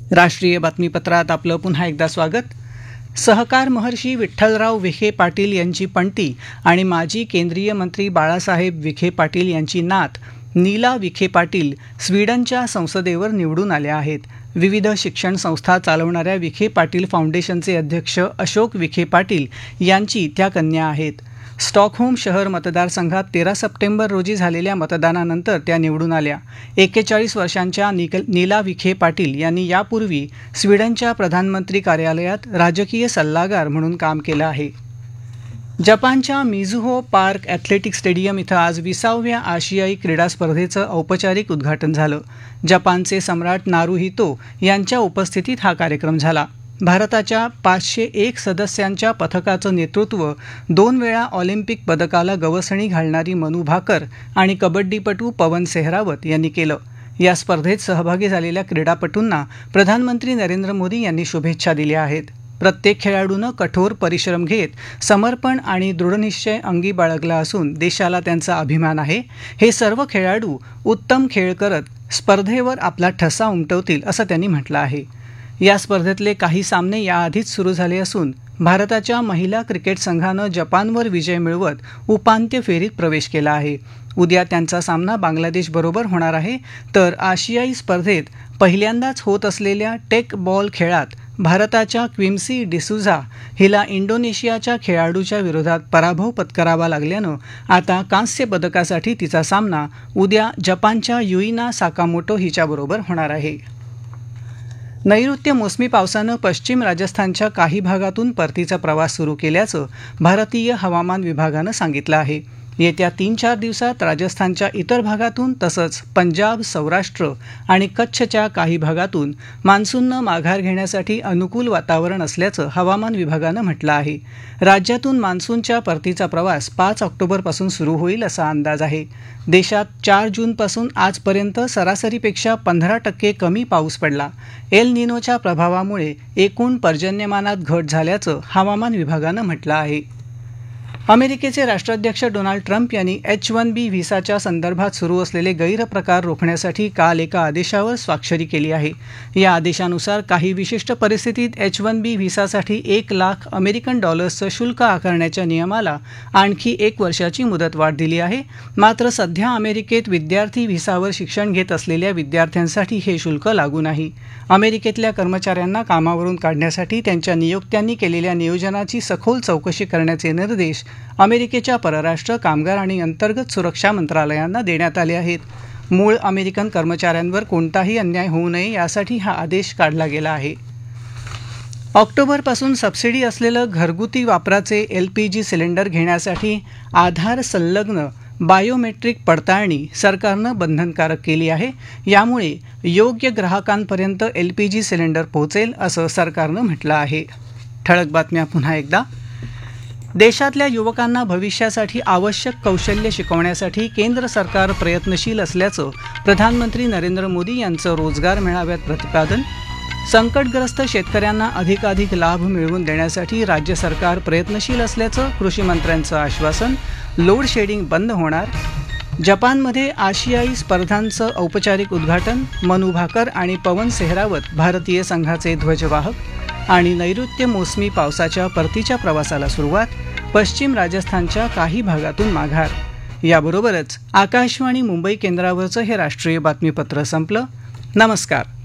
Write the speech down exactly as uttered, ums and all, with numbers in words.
राष्ट्रीय बातमीपत्रात आपलं पुन्हा एकदा स्वागत. सहकार महर्षी विठ्ठलराव विखे पाटील यांची पणती आणि माजी केंद्रीय मंत्री बाळासाहेब विखे पाटील यांची नात नीला विखे पाटील स्वीडनच्या संसदेवर निवडून आल्या आहेत. विविध शिक्षण संस्था चालवणाऱ्या विखे पाटील फाउंडेशनचे अध्यक्ष अशोक विखे पाटील यांची त्या कन्या आहेत. स्टॉकहोम शहर मतदारसंघात तेरा सप्टेंबर रोजी झालेल्या मतदानानंतर त्या निवडून आल्या. एक्केचाळीस वर्षांच्या नीला विखे पाटील यांनी यापूर्वी स्वीडनच्या प्रधानमंत्री कार्यालयात राजकीय सल्लागार म्हणून काम केलं आहे. जपानच्या मिझुहो पार्क ॲथलेटिक स्टेडियम इथं आज विसाव्या आशियाई क्रीडा स्पर्धेचं औपचारिक उद्घाटन झालं. जपानचे सम्राट नारुहितो यांच्या उपस्थितीत हा कार्यक्रम झाला. भारताच्या पाचशे एक सदस्यांच्या पथकाचं नेतृत्व दोन वेळा ऑलिम्पिक पदकाला गवसणी घालणारी मनू भाकर आणि कबड्डीपटू पवन सेहरावत यांनी केलं. या स्पर्धेत सहभागी झालेल्या क्रीडापटूंना प्रधानमंत्री नरेंद्र मोदी यांनी शुभेच्छा दिल्या आहेत. प्रत्येक खेळाडूनं कठोर परिश्रम घेत समर्पण आणि दृढनिश्चय अंगी बाळगला असून देशाला त्यांचा अभिमान आहे. हे सर्व खेळाडू उत्तम खेळ करत स्पर्धेवर आपला ठसा उमटवतील असं त्यांनी म्हटलं आहे. या स्पर्धेतले काही सामने याआधीच सुरू झाले असून भारताच्या महिला क्रिकेट संघानं जपानवर विजय मिळवत उपांत्य फेरीत प्रवेश केला आहे. उद्या त्यांचा सामना बांगलादेशबरोबर होणार आहे. तर आशियाई स्पर्धेत पहिल्यांदाच होत असलेल्या टेक बॉल खेळात भारताच्या क्विम्सी डिसूझा हिला इंडोनेशियाच्या खेळाडूच्या विरोधात पराभव पत्करावा लागल्यानं आता कांस्य पदकासाठी तिचा सामना उद्या जपानच्या युइना साकामोटो हिच्याबरोबर होणार आहे. नैऋत्य मोसमी पावसानं पश्चिम राजस्थानच्या काही भागातून परतीचा प्रवास सुरू केल्याचं भारतीय हवामान विभागानं सांगितलं आहे. येत्या तीन चार दिवसात राजस्थानच्या इतर भागातून तसंच पंजाब, सौराष्ट्र आणि कच्छच्या काही भागातून मान्सूननं माघार घेण्यासाठी अनुकूल वातावरण असल्याचं हवामान विभागानं म्हटलं आहे. राज्यातून मान्सूनच्या परतीचा प्रवास पाच ऑक्टोबरपासून सुरू होईल असा अंदाज आहे. देशात चार जूनपासून आजपर्यंत सरासरीपेक्षा पंधरा टक्के कमी पाऊस पडला. एल निनोच्या प्रभावामुळे एकूण पर्जन्यमानात घट झाल्याचं हवामान विभागानं म्हटलं आहे. अमेरिकेचे राष्ट्राध्यक्ष डोनाल्ड ट्रम्प यांनी एच वन बी व्हिसाच्या संदर्भात सुरू असलेले गैरप्रकार रोखण्यासाठी काल एका आदेशावर स्वाक्षरी केली आहे. या आदेशानुसार काही विशिष्ट परिस्थितीत एच वन बी व्हिसासाठी एक लाख अमेरिकन डॉलर्सचं शुल्क आकारण्याच्या नियमाला आणखी एक वर्षाची मुदतवाढ दिली आहे. मात्र सध्या अमेरिकेत विद्यार्थी व्हिसावर शिक्षण घेत असलेल्या विद्यार्थ्यांसाठी हे शुल्क लागू नाही. अमेरिकेतल्या कर्मचाऱ्यांना कामावरून काढण्यासाठी त्यांच्या नियोक्त्यांनी केलेल्या नियोजनाची सखोल चौकशी करण्याचे निर्देश अमेरिकेच्या परराष्ट्र, कामगार आणि अंतर्गत सुरक्षा मंत्रालयांना देण्यात आले आहेत. मूळ अमेरिकन कर्मचाऱ्यांवर कोणताही अन्याय होऊ नये यासाठी हा आदेश काढला गेला आहे. ऑक्टोबरपासून सबसिडी असलेलं घरगुती वापराचे एल पी जी सिलेंडर घेण्यासाठी आधार संलग्न बायोमेट्रिक पडताळणी सरकारनं बंधनकारक केली आहे. यामुळे योग्य ग्राहकांपर्यंत एल पी जी सिलेंडर पोहोचेल असं सरकारनं म्हटलं आहे. ठळक बातम्या पुन्हा एकदा. देशातल्या युवकांना भविष्यासाठी आवश्यक कौशल्य शिकवण्यासाठी केंद्र सरकार प्रयत्नशील असल्याचं प्रधानमंत्री नरेंद्र मोदी यांचं रोजगार मेळाव्यात प्रतिपादन. संकटग्रस्त शेतकऱ्यांना अधिकाधिक लाभ मिळवून देण्यासाठी राज्य सरकार प्रयत्नशील असल्याचं कृषी मंत्र्यांचं आश्वासन. लोड शेडिंग बंद होणार. जपानमध्ये आशियाई स्पर्धांचं औपचारिक उद्घाटन. मनू भाकर आणि पवन सेहरावत भारतीय संघाचे ध्वजवाहक. आणि नैऋत्य मोसमी पावसाच्या परतीच्या प्रवासाला सुरुवात. पश्चिम राजस्थानच्या काही भागातून माघार. याबरोबरच आकाशवाणी मुंबई केंद्रावरचं हे राष्ट्रीय बातमीपत्र संपलं. नमस्कार.